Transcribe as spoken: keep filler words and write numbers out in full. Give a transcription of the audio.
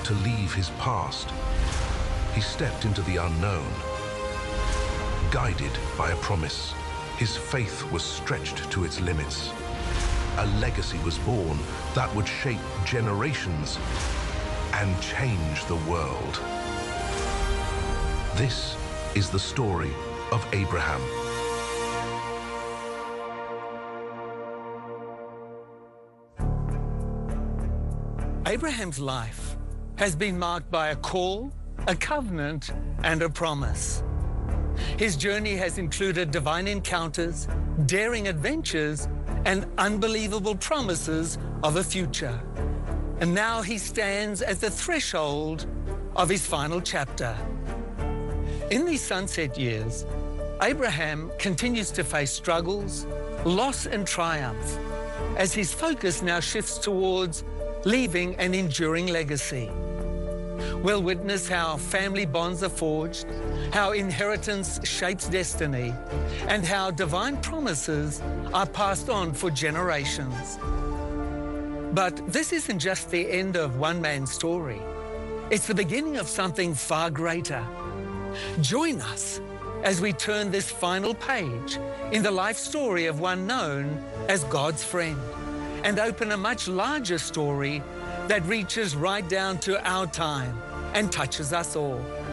to leave his past. He stepped into the unknown. Guided by a promise, his faith was stretched to its limits. A legacy was born that would shape generations and change the world. This is the story of Abraham. Abraham's life has been marked by a call, a covenant, and a promise. His journey has included divine encounters, daring adventures, and unbelievable promises of a future. And now he stands at the threshold of his final chapter. In these sunset years, Abraham continues to face struggles, loss, and triumph as his focus now shifts towards leaving an enduring legacy. We'll witness how family bonds are forged, how inheritance shapes destiny, and how divine promises are passed on for generations. But this isn't just the end of one man's story. It's the beginning of something far greater. Join us as we turn this final page in the life story of one known as God's friend, and open a much larger story that reaches right down to our time and touches us all.